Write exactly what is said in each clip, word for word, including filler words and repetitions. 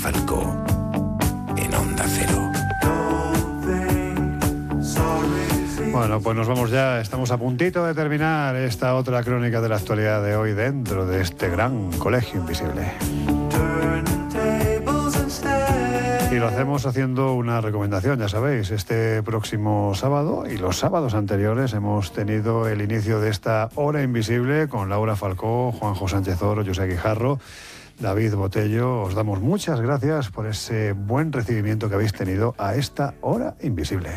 Falcó, en Onda Cero. Bueno, pues nos vamos ya. Estamos a puntito de terminar esta otra crónica de la actualidad de hoy dentro de este gran colegio invisible. Y lo hacemos haciendo una recomendación, ya sabéis, este próximo sábado y los sábados anteriores hemos tenido el inicio de esta hora invisible con Laura Falcó, Juanjo Sánchez Oro, José Guijarro, David Botello. Os damos muchas gracias por ese buen recibimiento que habéis tenido a esta hora invisible.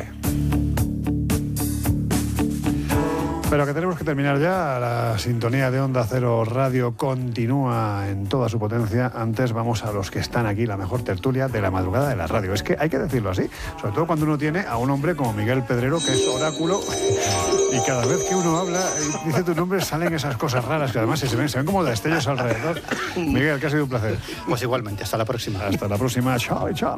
Pero que tenemos que terminar ya. La sintonía de Onda Cero Radio continúa en toda su potencia. Antes vamos a los que están aquí, la mejor tertulia de la madrugada de la radio. Es que hay que decirlo así, sobre todo cuando uno tiene a un hombre como Miguel Pedrero, que es oráculo, y cada vez que uno habla y dice tu nombre salen esas cosas raras que además se ven, se ven como destellos alrededor. Miguel, que ha sido un placer. Pues igualmente, hasta la próxima. Hasta la próxima. Chao, chao.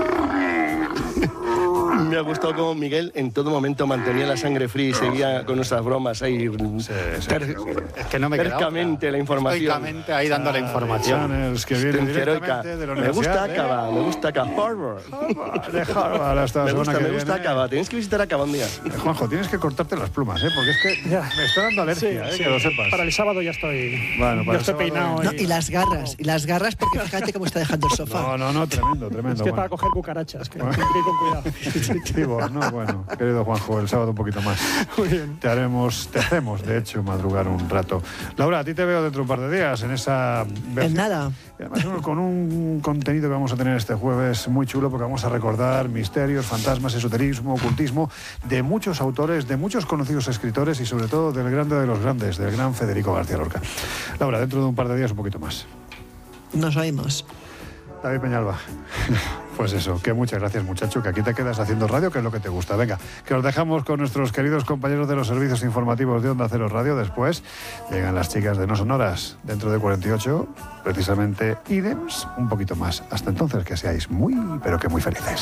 Me ha gustado cómo Miguel en todo momento mantenía la sangre fría y seguía con nuestras bromas ahí. Sí, sí. Es que no me queda Tercamente otra. la información. Estoicamente ahí dando la información. Es que viene directamente de la Me gusta Universidad Acaba, me gusta Acaba. Harvard. de Harvard. Hasta la Me semana gusta, que me gusta viene. Acaba. Tienes que visitar Acaba un día. Eh, Juanjo, tienes que cortarte las plumas, ¿eh? Porque es que Ya. me está dando alergia, Sí, ¿eh? sí. Que lo sepas. Para el sábado ya estoy. Bueno, para ya estoy el sábado- peinado. No, y las garras, y las garras, porque fíjate cómo está dejando el sofá. No, no, no, tremendo, tremendo. Es que es para bueno. coger cucarachas, que hay Bueno. que ir con cuidado. Sí, vos, no, bueno, querido Juanjo, el sábado un poquito más. Muy bien. Te haremos, te hacemos, de hecho, madrugar un rato. Laura, a ti te veo dentro de un par de días en esa versión. En nada. Y además con un contenido que vamos a tener este jueves muy chulo, porque vamos a recordar misterios, fantasmas, esoterismo, ocultismo de muchos autores, de muchos conocidos escritores y sobre todo del grande de los grandes, del gran Federico García Lorca. Laura, dentro de un par de días un poquito más. Nos oímos. David Peñalba. Pues eso, que muchas gracias, muchacho, que aquí te quedas haciendo radio, que es lo que te gusta. Venga, que os dejamos con nuestros queridos compañeros de los servicios informativos de Onda Cero Radio. Después llegan las chicas de No Sonoras dentro de cuarenta y ocho, precisamente ídems, un poquito más. Hasta entonces, que seáis muy, pero que muy felices.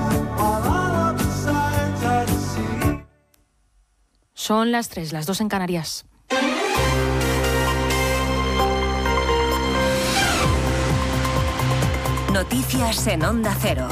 Son las tres, las dos en Canarias. Noticias en Onda Cero.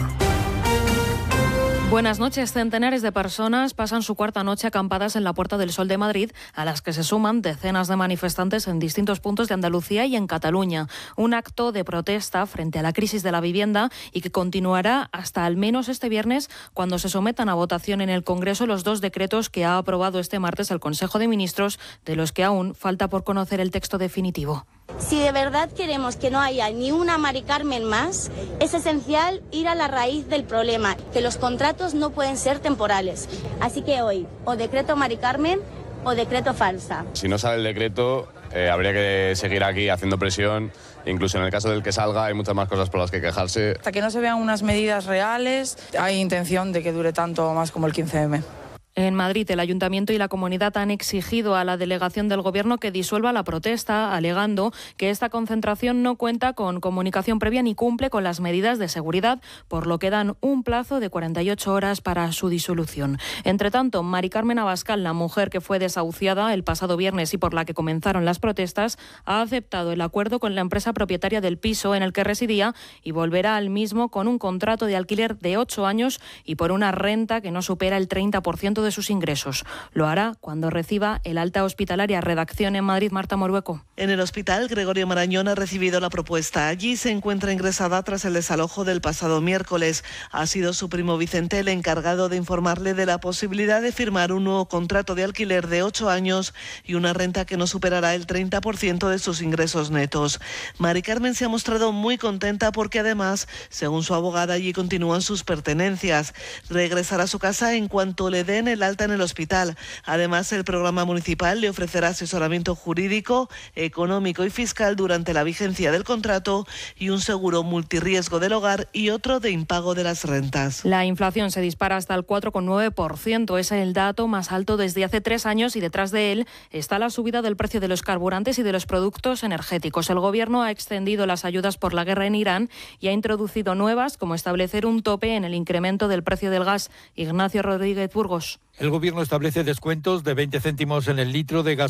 Buenas noches. Centenares de personas pasan su cuarta noche acampadas en la Puerta del Sol de Madrid, a las que se suman decenas de manifestantes en distintos puntos de Andalucía y en Cataluña. Un acto de protesta frente a la crisis de la vivienda y que continuará hasta al menos este viernes, cuando se sometan a votación en el Congreso los dos decretos que ha aprobado este martes el Consejo de Ministros, de los que aún falta por conocer el texto definitivo. Si de verdad queremos que no haya ni una Mari Carmen más, es esencial ir a la raíz del problema, que los contratos no pueden ser temporales. Así que hoy, o decreto Mari Carmen o decreto falsa. Si no sale el decreto, eh, habría que seguir aquí haciendo presión. Incluso en el caso del que salga, hay muchas más cosas por las que quejarse. Hasta que no se vean unas medidas reales, hay intención de que dure tanto más como el quince eme. En Madrid, el Ayuntamiento y la Comunidad han exigido a la delegación del Gobierno que disuelva la protesta, alegando que esta concentración no cuenta con comunicación previa ni cumple con las medidas de seguridad, por lo que dan un plazo de cuarenta y ocho horas para su disolución. Entre tanto, Mari Carmen Abascal, la mujer que fue desahuciada el pasado viernes y por la que comenzaron las protestas, ha aceptado el acuerdo con la empresa propietaria del piso en el que residía y volverá al mismo con un contrato de alquiler de ocho años y por una renta que no supera el treinta por ciento de sus ingresos. Lo hará cuando reciba el alta hospitalaria. Redacción en Madrid, Marta Morueco. En el hospital, Gregorio Marañón ha recibido la propuesta. Allí se encuentra ingresada tras el desalojo del pasado miércoles. Ha sido su primo Vicente el encargado de informarle de la posibilidad de firmar un nuevo contrato de alquiler de ocho años y una renta que no superará el treinta por ciento de sus ingresos netos. Mari Carmen se ha mostrado muy contenta porque además, según su abogada, allí continúan sus pertenencias. Regresará a su casa en cuanto le den el alta en el hospital. Además, el programa municipal le ofrecerá asesoramiento jurídico, económico y fiscal durante la vigencia del contrato y un seguro multirriesgo del hogar y otro de impago de las rentas. La inflación se dispara hasta el cuatro coma nueve por ciento. Es el dato más alto desde hace tres años y detrás de él está la subida del precio de los carburantes y de los productos energéticos. El Gobierno ha extendido las ayudas por la guerra en Irán y ha introducido nuevas, como establecer un tope en el incremento del precio del gas. Ignacio Rodríguez Burgos. El Gobierno establece descuentos de veinte céntimos en el litro de gas